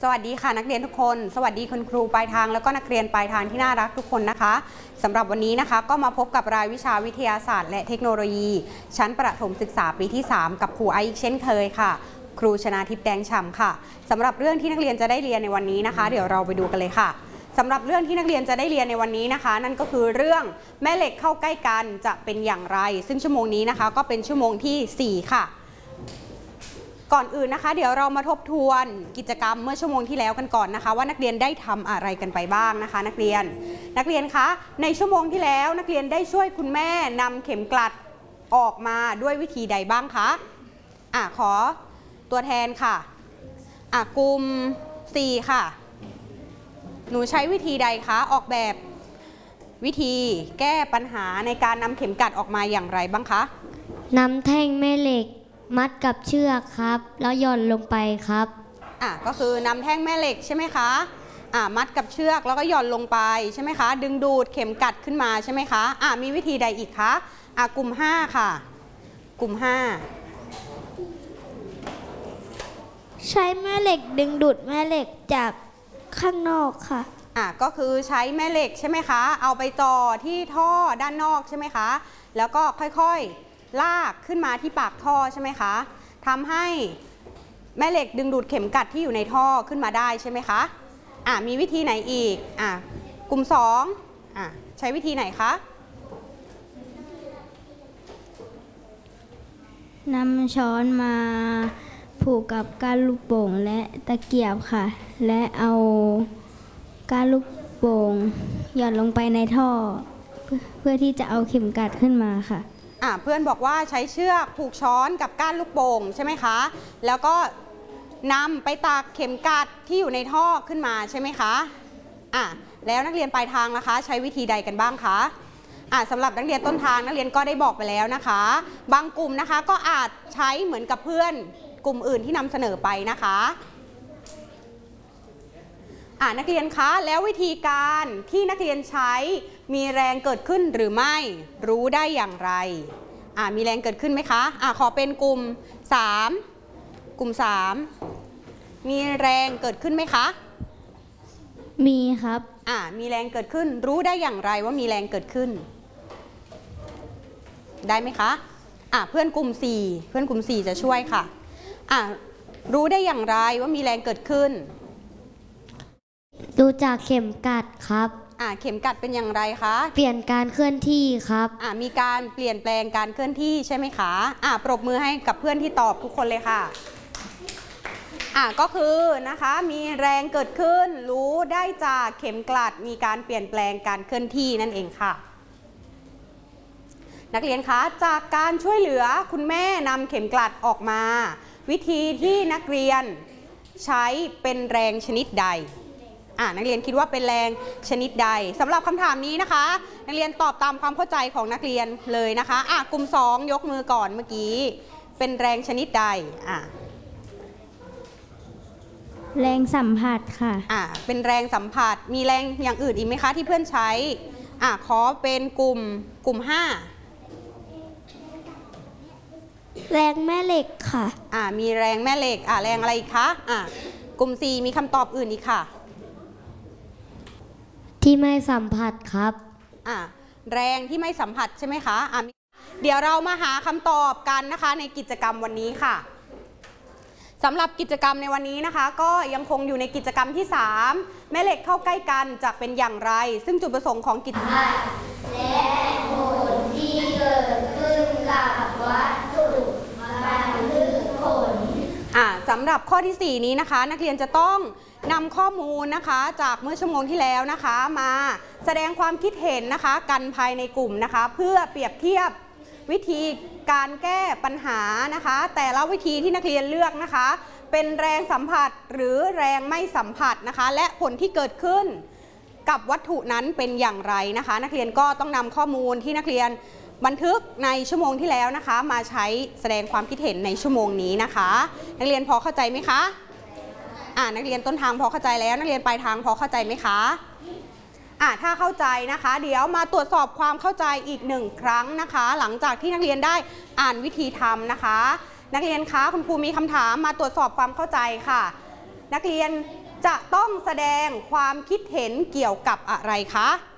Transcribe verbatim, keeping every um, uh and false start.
วัสดีค่ะนักเรียนทุกคนสวัสดีคุณครูปลายทางแล้วก็นักเรียนปลายทางที่น่ารักทุกคนนะคะสำหรับวันนี้นะคะก็มาพบกับรายวิชาวิทยาศาสตร์และเทคโนโลยีชั้นประถมศึกษาปีที่สามกับครูไอซ์อีกเช่นเคยค่ะครูชนาทิพย์แดงฉ่ำค่ะสำหรับเรื่องที่นักเรียนจะได้เรียนในวันนี้นะคะเดี๋ยวเราไปดูกันเลยค่ะสำหรับเรื่องที่นักเรียนจะได้เรียนในวันนี้นะคะนั่นก็คือเรื่องแม่เหล็กเข้าใกล้กันจะเป็นอย่างไรซึ่งชั่วโมงนี้นะคะก็เป็นชั่วโมงที่สี่ค่ะก่อนอื่นนะคะเดี๋ยวเรามาทบทวนกิจกรรมเมื่อชั่วโมงที่แล้วกันก่อนนะคะว่านักเรียนได้ทำอะไรกันไปบ้างนะคะนักเรียนนักเรียนคะในชั่วโมงที่แล้วนักเรียนได้ช่วยคุณแม่นำเข็มกลัดออกมาด้วยวิธีใดบ้างคะอ่ะขอตัวแทนค่ะอ่ะกลุ่มสี่ค่ะหนูใช้วิธีใดคะออกแบบวิธีแก้ปัญหาในการนำเข็มกลัดออกมาอย่างไรบ้างคะนำแท่งแม่เหล็กมัดกับเชือกครับแล้วหย่อนลงไปครับอ่ะก็คือนำแท่งแม่เหล็กใช่ไหมคะอ่ะมัดกับเชือกแล้วก็หย่อนลงไปใช่ไหมคะดึงดูดเข็มกลัดขึ้นมาใช่ไหมคะอ่ะมีวิธีใดอีกคะอ่ะกลุ่มห้าค่ะกลุ่มห้าใช้แม่เหล็กดึงดูดแม่เหล็กจากข้างนอกค่ะอ่ะก็คือใช้แม่เหล็กใช่ไหมคะเอาไปจ่อที่ท่อด้านนอกใช่ไหมคะแล้วก็ค่อยๆลากขึ้นมาที่ปากท่อใช่ไหมคะทำให้แม่เหล็กดึงดูดเข็มกลัดที่อยู่ในท่อขึ้นมาได้ใช่ไหมคะอ่ะมีวิธีไหนอีกอ่ะกลุ่มสองอ่ะใช้วิธีไหนคะนำช้อนมาผูกกับก้านลูกโป่งและตะเกียบค่ะและเอาก้านลูกโป่งหย่อนลงไปในท่อเพื่อที่จะเอาเข็มกลัดขึ้นมาค่ะอ่ะเพื่อนบอกว่าใช้เชือกผูกช้อนกับก้านลูกโป่งใช่ไหมคะแล้วก็นำไปตากเข็มกลัดที่อยู่ในท่อขึ้นมาใช่ไหมคะอ่ะแล้วนักเรียนปลายทางนะคะใช้วิธีใดกันบ้างคะอ่ะสำหรับนักเรียนต้นทางนักเรียนก็ได้บอกไปแล้วนะคะบางกลุ่มนะคะก็อาจใช้เหมือนกับเพื่อนกลุ่มอื่นที่นำเสนอไปนะคะอ่ะนักเรียนคะแล้ววิธีการที่นักเรียนใช้มีแรงเกิดขึ้นหรือไม่รู้ได้อย่างไรอ่ะมีแรงเกิดขึ้นไหมคะอ่ะขอเป็นกลุ่มสามกลุ่มสามมีแรงเกิดขึ้นไหมคะมีครับอ่ะมีแรงเกิดขึ้นรู้ได้อย่างไรว่ามีแรงเกิดขึ้นได้ไหมคะอ่ะเพื่อนกลุ่มสี่เพื่อนกลุ่มสี่จะช่วยค่ะอ่ะรู้ได้อย่างไรว่ามีแรงเกิดขึ้นดูจากเข็มกลัดครับอ่ะเข็มกลัดเป็นอย่างไรคะเปลี่ยนการเคลื่อนที่ครับอ่ะมีการเปลี่ยนแปลงการเคลื่อนที่ใช่ไหมคะอ่ะปรบมือให้กับเพื่อนที่ตอบทุกคนเลยค่ะอ่ะก็คือนะคะมีแรงเกิดขึ้นรู้ได้จากเข็มกลัดมีการเปลี่ยนแปลงการเคลื่อนที่นั่นเองค่ะนักเรียนคะจากการช่วยเหลือคุณแม่นำเข็มกลัดออกมาวิธีที่นักเรียนใช้เป็นแรงชนิดใดอ่ะนักเรียนคิดว่าเป็นแรงชนิดใดสำหรับคำถามนี้นะคะนักเรียนตอบตามความเข้าใจของนักเรียนเลยนะคะอ่ะกลุ่มสองยกมือก่อนเมื่อกี้เป็นแรงชนิดใดอ่ะแรงสัมผัสค่ะอ่ะเป็นแรงสัมผัสมีแรงอย่างอื่นอีกไหมคะที่เพื่อนใช้อ่ะขอเป็นกลุ่มกลุ่มห้าแรงแม่เหล็กค่ะอ่ะมีแรงแม่เหล็กอ่ะแรงอะไรอีกคะอ่ะกลุ่มสี่มีคำตอบอื่นอีกค่ะที่ไม่สัมผัสครับอ่ะแรงที่ไม่สัมผัสใช่ไหมคะอ่ะเดี๋ยวเรามาหาคำตอบกันนะคะในกิจกรรมวันนี้ค่ะสำหรับกิจกรรมในวันนี้นะคะก็ยังคงอยู่ในกิจกรรมที่สามแม่เหล็กเข้าใกล้กันจะเป็นอย่างไรซึ่งจุดประสงค์ของกิจกรรมและผลที่เกิดขึ้นกับวัตถุบันทึกผลอ่าสำหรับข้อที่สี่นี้นะคะนักเรียนจะต้องนำข้อมูลนะคะจากเมื่อชั่วโมงที่แล้วนะคะมาแสดงความคิดเห็นนะคะกันภายในกลุ่มนะคะเพื่อเปรียบเทียบวิธีการแก้ปัญหานะคะแต่ละวิธีที่นักเรียนเลือกนะคะเป็นแรงสัมผัสหรือแรงไม่สัมผัสนะคะและผลที่เกิดขึ้นกับวัตถุนั้นเป็นอย่างไรนะคะนักเรียนก็ต้องนำข้อมูลที่นักเรียนบันทึกในชั่วโมงที่แล้วนะคะมาใช้แสดงความคิดเห็นในชั่วโมงนี้นะคะนักเรียนพอเข้าใจไหมคะอ่านักเรียนต้นทางพอเข้าใจแล้วนักเรียนปลายทางพอเข้าใจไหมคะอ่าถ้าเข้าใจนะคะเดี๋ยวมาตรวจสอบความเข้าใจอีกหนึ่งครั้งนะคะหลังจากที่นักเรียนได้อ่านวิธีทำนะคะนักเรียนคะคุณครูมีคำถามมาตรวจสอบความเข้าใจค่ะนักเรียนจะต้องแสดงความคิดเห็นเกี่ยวกับอะไรคะ